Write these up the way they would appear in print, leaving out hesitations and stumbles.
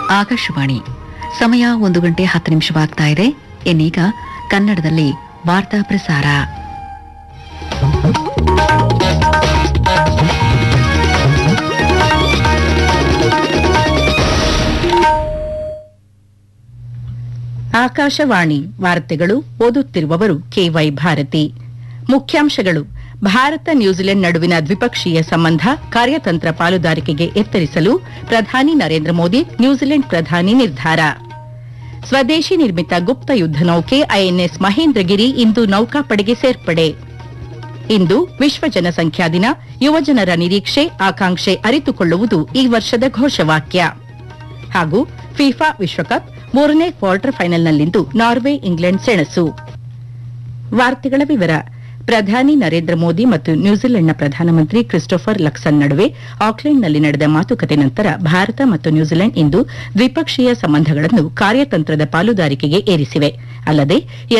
ಆಕಾಶವಾಣಿ ಸಮಯ 1:10 ಇದೆ. ಇನ್ನೀಗ ಕನ್ನಡದಲ್ಲಿ ವಾರ್ತಾ ಪ್ರಸಾರ. ಆಕಾಶವಾಣಿ ವಾರ್ತೆಗಳು ಓದುತ್ತಿರುವವರು ಕೆವೈ ಭಾರತಿ. ಮುಖ್ಯಾಂಶಗಳು: ಭಾರತ ನ್ಯೂಜಿಲೆಂಡ್ ನಡುವಿನ ದ್ವಿಪಕ್ಷೀಯ ಸಂಬಂಧ ಕಾರ್ಯತಂತ್ರ ಪಾಲುದಾರಿಕೆಗೆ ಎತ್ತರಿಸಲು ಪ್ರಧಾನಿ ನರೇಂದ್ರ ಮೋದಿ ನ್ಯೂಜಿಲೆಂಡ್ ಪ್ರಧಾನಿ ನಿರ್ಧಾರ. ಸ್ವದೇಶಿ ನಿರ್ಮಿತ ಗುಪ್ತ ಯುದ್ಧ ನೌಕೆ ಐಎನ್ಎಸ್ ಮಹೇಂದ್ರಗಿರಿ ಇಂದು ನೌಕಾಪಡೆಗೆ ಸೇರ್ಪಡೆ. ಇಂದು ವಿಶ್ವ ಜನಸಂಖ್ಯಾ ದಿನ. ಯುವಜನರ ನಿರೀಕ್ಷೆ ಆಕಾಂಕ್ಷೆ ಅರಿತುಕೊಳ್ಳುವುದು ಈ ವರ್ಷದ ಘೋಷವಾಕ್ಯ. ಹಾಗೂ ಫಿಫಾ ವಿಶ್ವಕಪ್ 3ನೇ ಕ್ವಾರ್ಟರ್ ಫೈನಲ್ನಲ್ಲಿಂದು ನಾರ್ವೆ ಇಂಗ್ಲೆಂಡ್ ಸೆಣಸು. ವಾರ್ತೆಗಳ ವಿವರ. ಪ್ರಧಾನಿ ನರೇಂದ್ರ ಮೋದಿ ಮತ್ತು ನ್ಯೂಜಿಲೆಂಡ್ನ ಪ್ರಧಾನಮಂತ್ರಿ ಕ್ರಿಸ್ಟೋಫರ್ ಲಕ್ಸನ್ ನಡುವೆ ಆಕ್ಲೆಂಡ್ನಲ್ಲಿ ನಡೆದ ಮಾತುಕತೆ ನಂತರ ಭಾರತ ಮತ್ತು ನ್ಯೂಜಿಲೆಂಡ್ ಇಂದು ದ್ವಿಪಕ್ಷೀಯ ಸಂಬಂಧಗಳನ್ನು ಕಾರ್ಯತಂತ್ರದ ಪಾಲುದಾರಿಕೆಗೆ ಏರಿಸಿವೆ. ಅಲ್ಲದೆ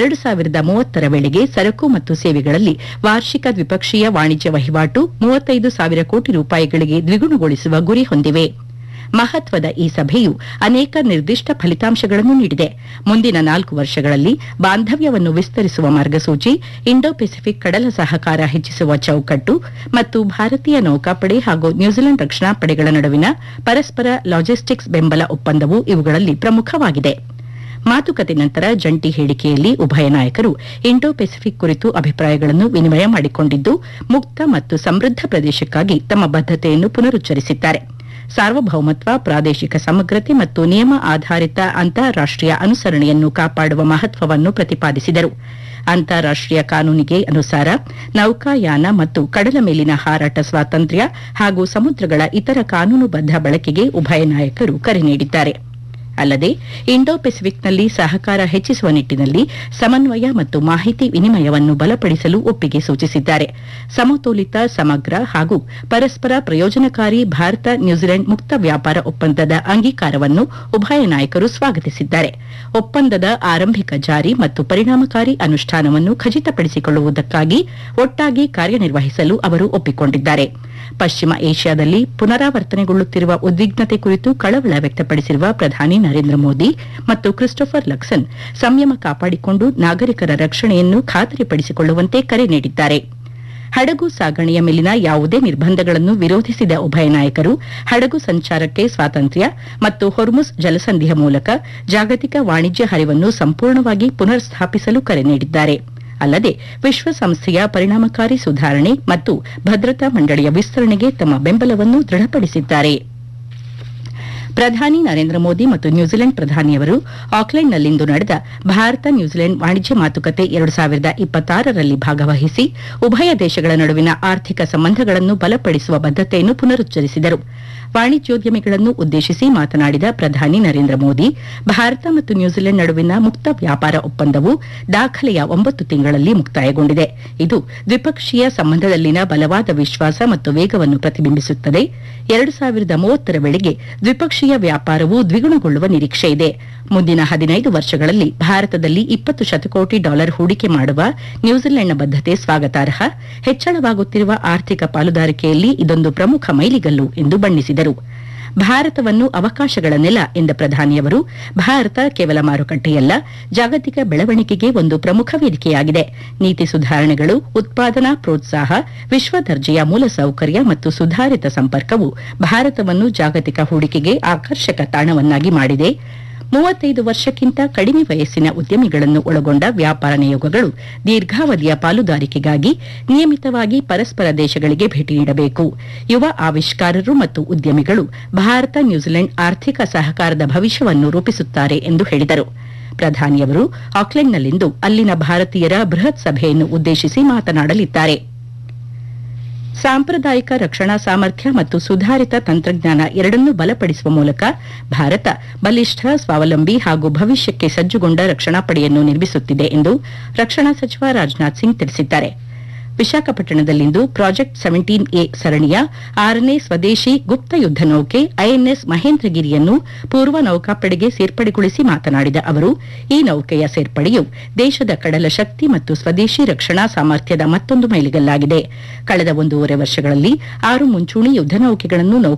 2030ರ ವೇಳೆಗೆ ಸರಕು ಮತ್ತು ಸೇವೆಗಳಲ್ಲಿ ವಾರ್ಷಿಕ ದ್ವಿಪಕ್ಷೀಯ ವಾಣಿಜ್ಯ ವಹಿವಾಟು 35,000 ಕೋಟಿ ರೂಪಾಯಿಗಳಿಗೆ ದ್ವಿಗುಣಗೊಳಿಸುವ ಗುರಿ ಹೊಂದಿವೆ. ಮಹತ್ವದ ಈ ಸಭೆಯು ಅನೇಕ ನಿರ್ದಿಷ್ಟ ಫಲಿತಾಂಶಗಳನ್ನು ನೀಡಿದೆ. ಮುಂದಿನ 4 ವರ್ಷಗಳಲ್ಲಿ ಬಾಂಧವ್ಯವನ್ನು ವಿಸ್ತರಿಸುವ ಮಾರ್ಗಸೂಚಿ, ಇಂಡೋ ಪೆಸಿಫಿಕ್ ಕಡಲ ಸಹಕಾರ ಹೆಚ್ಚಿಸುವ ಚೌಕಟ್ಟು ಮತ್ತು ಭಾರತೀಯ ನೌಕಾಪಡೆ ಹಾಗೂ ನ್ಯೂಜಿಲೆಂಡ್ ರಕ್ಷಣಾ ಪಡೆಗಳ ನಡುವಿನ ಪರಸ್ಪರ ಲಾಜಿಸ್ಟಿಕ್ಸ್ ಬೆಂಬಲ ಒಪ್ಪಂದವು ಇವುಗಳಲ್ಲಿ ಪ್ರಮುಖವಾಗಿದೆ. ಮಾತುಕತೆ ನಂತರ ಜಂಟಿ ಹೇಳಿಕೆಯಲ್ಲಿ ಉಭಯ ನಾಯಕರು ಇಂಡೋ ಪೆಸಿಫಿಕ್ ಕುರಿತು ಅಭಿಪ್ರಾಯಗಳನ್ನು ವಿನಿಮಯ ಮಾಡಿಕೊಂಡಿದ್ದು, ಮುಕ್ತ ಮತ್ತು ಸಮೃದ್ಧ ಪ್ರದೇಶಕ್ಕಾಗಿ ತಮ್ಮ ಬದ್ಧತೆಯನ್ನು ಪುನರುಚ್ಚರಿಸಿದ್ದಾರೆ. ಸಾರ್ವಭೌಮತ್ವ, ಪ್ರಾದೇಶಿಕ ಸಮಗ್ರತೆ ಮತ್ತು ನಿಯಮ ಆಧಾರಿತ ಅಂತಾರಾಷ್ಟೀಯ ಅನುಸರಣೆಯನ್ನು ಕಾಪಾಡುವ ಮಹತ್ವವನ್ನು ಪ್ರತಿಪಾದಿಸಿದರು. ಅಂತಾರಾಷ್ಟೀಯ ಕಾನೂನಿಗೆ ಅನುಸಾರ ನೌಕಾಯಾನ ಮತ್ತು ಕಡಲ ಮೇಲಿನ ಹಾರಾಟ ಸ್ವಾತಂತ್ರ್ಯ ಹಾಗೂ ಸಮುದ್ರಗಳ ಇತರ ಕಾನೂನುಬದ್ಧ ಬಳಕೆಗೆ ಉಭಯ ನಾಯಕರು ಕರೆ ನೀಡಿದ್ದಾರೆ. ಅಲ್ಲದೆ ಇಂಡೋ ಪೆಸಿಫಿಕ್ನಲ್ಲಿ ಸಹಕಾರ ಹೆಚ್ಚಿಸುವ ನಿಟ್ಟಿನಲ್ಲಿ ಸಮನ್ವಯ ಮತ್ತು ಮಾಹಿತಿ ವಿನಿಮಯವನ್ನು ಬಲಪಡಿಸಲು ಒಪ್ಪಿಗೆ ಸೂಚಿಸಿದ್ದಾರೆ. ಸಮತೋಲಿತ, ಸಮಗ್ರ ಹಾಗೂ ಪರಸ್ಪರ ಪ್ರಯೋಜನಕಾರಿ ಭಾರತ ನ್ಯೂಜಿಲೆಂಡ್ ಮುಕ್ತ ವ್ಯಾಪಾರ ಒಪ್ಪಂದದ ಅಂಗೀಕಾರವನ್ನು ಉಭಯ ನಾಯಕರು ಸ್ವಾಗತಿಸಿದ್ದಾರೆ. ಒಪ್ಪಂದದ ಆರಂಭಿಕ ಜಾರಿ ಮತ್ತು ಪರಿಣಾಮಕಾರಿ ಅನುಷ್ಠಾನವನ್ನು ಖಚಿತಪಡಿಸಿಕೊಳ್ಳುವುದಕ್ಕಾಗಿ ಒಟ್ಟಾಗಿ ಕಾರ್ಯನಿರ್ವಹಿಸಲು ಅವರು ಒಪ್ಪಿಕೊಂಡಿದ್ದಾರೆ. ಪಶ್ಚಿಮ ಏಷ್ಯಾದಲ್ಲಿ ಪುನರಾವರ್ತನೆಗೊಳ್ಳುತ್ತಿರುವ ಉದ್ವಿಗ್ನತೆ ಕುರಿತು ಕಳವಳ ವ್ಯಕ್ತಪಡಿಸಿರುವ ಪ್ರಧಾನಿ ನರೇಂದ್ರ ಮೋದಿ ಮತ್ತು ಕ್ರಿಸ್ಟೋಫರ್ ಲಕ್ಸನ್ ಸಂಯಮ ಕಾಪಾಡಿಕೊಂಡು ನಾಗರಿಕರ ರಕ್ಷಣೆಯನ್ನು ಖಾತರಿಪಡಿಸಿಕೊಳ್ಳುವಂತೆ ಕರೆ ನೀಡಿದ್ದಾರೆ. ಹಡಗು ಸಾಗಣೆಯ ಮೇಲಿನ ಯಾವುದೇ ನಿರ್ಬಂಧಗಳನ್ನು ವಿರೋಧಿಸಿದ ಉಭಯ ನಾಯಕರು ಹಡಗು ಸಂಚಾರಕ್ಕೆ ಸ್ವಾತಂತ್ರ್ಯ ಮತ್ತು ಹೊರ್ಮುಸ್ ಜಲಸಂಧಿಯ ಮೂಲಕ ಜಾಗತಿಕ ವಾಣಿಜ್ಯ ಹರಿವನ್ನು ಸಂಪೂರ್ಣವಾಗಿ ಪುನರ್ ಸ್ಥಾಪಿಸಲು ಕರೆ ನೀಡಿದ್ದಾರೆ. ಅಲ್ಲದೆ ವಿಶ್ವಸಂಸ್ಥೆಯ ಪರಿಣಾಮಕಾರಿ ಸುಧಾರಣೆ ಮತ್ತು ಭದ್ರತಾ ಮಂಡಳಿಯ ವಿಸ್ತರಣೆಗೆ ತಮ್ಮ ಬೆಂಬಲವನ್ನು ದೃಢಪಡಿಸಿದ್ದಾರೆ. ಪ್ರಧಾನಿ ನರೇಂದ್ರ ಮೋದಿ ಮತ್ತು ನ್ಯೂಜಿಲೆಂಡ್ ಪ್ರಧಾನಿಯವರು ಆಕ್ಲೆಂಡ್ನಲ್ಲಿಂದು ನಡೆದ ಭಾರತ ನ್ಯೂಜಿಲೆಂಡ್ ವಾಣಿಜ್ಯ ಮಾತುಕತೆ 2026ರಲ್ಲಿ ಭಾಗವಹಿಸಿ ಉಭಯ ದೇಶಗಳ ನಡುವಿನ ಆರ್ಥಿಕ ಸಂಬಂಧಗಳನ್ನು ಬಲಪಡಿಸುವ ಬದ್ಧತೆಯನ್ನು ಪುನರುಚ್ಚರಿಸಿದರು. ವಾಣಿಜ್ಯೋದ್ಯಮಿಗಳನ್ನು ಉದ್ದೇಶಿಸಿ ಮಾತನಾಡಿದ ಪ್ರಧಾನಿ ನರೇಂದ್ರ ಮೋದಿ, ಭಾರತ ಮತ್ತು ನ್ಯೂಜಿಲೆಂಡ್ ನಡುವಿನ ಮುಕ್ತ ವ್ಯಾಪಾರ ಒಪ್ಪಂದವು ದಾಖಲೆಯ 9 ತಿಂಗಳಲ್ಲಿ ಮುಕ್ತಾಯಗೊಂಡಿದೆ. ಇದು ದ್ವಿಪಕ್ಷೀಯ ಸಂಬಂಧದಲ್ಲಿನ ಬಲವಾದ ವಿಶ್ವಾಸ ಮತ್ತು ವೇಗವನ್ನು ಪ್ರತಿಬಿಂಬಿಸುತ್ತದೆ. 2030ರ ವೇಳೆಗೆ ದ್ವಿಪಕ್ಷೀಯ ವ್ಯಾಪಾರವು ದ್ವಿಗುಣಗೊಳ್ಳುವ ನಿರೀಕ್ಷೆ ಇದೆ. ಮುಂದಿನ 15 ವರ್ಷಗಳಲ್ಲಿ ಭಾರತದಲ್ಲಿ $20 ಶತಕೋಟಿ ಹೂಡಿಕೆ ಮಾಡುವ ನ್ಯೂಜಿಲೆಂಡ್ನ ಬದ್ಧತೆ ಸ್ವಾಗತಾರ್ಹ. ಹೆಚ್ಚಳವಾಗುತ್ತಿರುವ ಆರ್ಥಿಕ ಪಾಲುದಾರಿಕೆಯಲ್ಲಿ ಇದೊಂದು ಪ್ರಮುಖ ಮೈಲಿಗಲ್ಲು ಎಂದು ಬಣ್ಣಿಸಿದರು. ಭಾರತವನ್ನು ಅವಕಾಶಗಳ ನೆಲ ಎಂದ ಪ್ರಧಾನಿಯವರು, ಭಾರತ ಕೇವಲ ಮಾರುಕಟ್ಟೆಯಲ್ಲ, ಜಾಗತಿಕ ಬೆಳವಣಿಗೆಗೆ ಒಂದು ಪ್ರಮುಖ ವೇದಿಕೆಯಾಗಿದೆ. ನೀತಿ ಸುಧಾರಣೆಗಳು, ಉತ್ಪಾದನಾ ಪ್ರೋತ್ಸಾಹ, ವಿಶ್ವ ದರ್ಜೆಯ ಮೂಲಸೌಕರ್ಯ ಮತ್ತು ಸುಧಾರಿತ ಸಂಪರ್ಕವು ಭಾರತವನ್ನು ಜಾಗತಿಕ ಹೂಡಿಕೆಗೆ ಆಕರ್ಷಕ ತಾಣವನ್ನಾಗಿ ಮಾಡಿದೆ. 35 ವರ್ಷಕ್ಕಿಂತ ಕಡಿಮೆ ವಯಸ್ಸಿನ ಉದ್ಯಮಿಗಳನ್ನು ಒಳಗೊಂಡ ವ್ಯಾಪಾರ ನಿಯೋಗಗಳು ದೀರ್ಘಾವಧಿಯ ಪಾಲುದಾರಿಕೆಗಾಗಿ ನಿಯಮಿತವಾಗಿ ಪರಸ್ಪರ ದೇಶಗಳಿಗೆ ಭೇಟಿ ನೀಡಬೇಕು. ಯುವ ಆವಿಷ್ಕಾರರು ಮತ್ತು ಉದ್ಯಮಿಗಳು ಭಾರತ ನ್ಯೂಜಿಲೆಂಡ್ ಆರ್ಥಿಕ ಸಹಕಾರದ ಭವಿಷ್ಯವನ್ನು ರೂಪಿಸುತ್ತಾರೆ ಎಂದು ಹೇಳಿದರು. ಪ್ರಧಾನಿಯವರು ಆಕ್ಲೆಂಡ್ನಲ್ಲಿಂದು ಅಲ್ಲಿನ ಭಾರತೀಯರ ಬೃಹತ್ ಸಭೆಯನ್ನು ಉದ್ದೇಶಿಸಿ ಮಾತನಾಡಲಿದ್ದಾರೆ. ಸಾಂಪ್ರದಾಯಿಕ ರಕ್ಷಣಾ ಸಾಮರ್ಥ್ಯ ಮತ್ತು ಸುಧಾರಿತ ತಂತ್ರಜ್ಞಾನ ಎರಡನ್ನೂ ಬಲಪಡಿಸುವ ಮೂಲಕ ಭಾರತ ಬಲಿಷ್ಠ, ಸ್ವಾವಲಂಬಿ ಹಾಗೂ ಭವಿಷ್ಯಕ್ಕೆ ಸಜ್ಜುಗೊಂಡ ರಕ್ಷಣಾ ಪಡೆಯನ್ನು ನಿರ್ಮಿಸುತ್ತಿದೆ ಎಂದು ರಕ್ಷಣಾ ಸಚಿವ ರಾಜನಾಥ್ ಸಿಂಗ್ ತಿಳಿಸಿದ್ದಾರೆ. ವಿಶಾಖಪಟ್ಟಣದಲ್ಲಿಂದು ಪ್ರಾಜೆಕ್ಟ್ 17A ಸರಣಿಯ 6ನೇ ಸ್ವದೇಶಿ ಗುಪ್ತ ಯುದ್ಧ ನೌಕೆ ಐಎನ್ಎಸ್ ಮಹೇಂದ್ರಗಿರಿಯನ್ನು ಪೂರ್ವ ನೌಕಾಪಡೆಗೆ ಸೇರ್ಪಡೆಗೊಳಿಸಿ ಮಾತನಾಡಿದ ಅವರು, ಈ ನೌಕೆಯ ಸೇರ್ಪಡೆಯು ದೇಶದ ಕಡಲ ಶಕ್ತಿ ಮತ್ತು ಸ್ವದೇಶಿ ರಕ್ಷಣಾ ಸಾಮರ್ಥ್ಯದ ಮತ್ತೊಂದು ಮೈಲಿಗಲ್ಲಾಗಿದೆ. ಕಳೆದ 1.5 ವರ್ಷಗಳಲ್ಲಿ 6 ಮುಂಚೂಣಿ ಯುದ್ಧ ನೌಕೆಗಳನ್ನು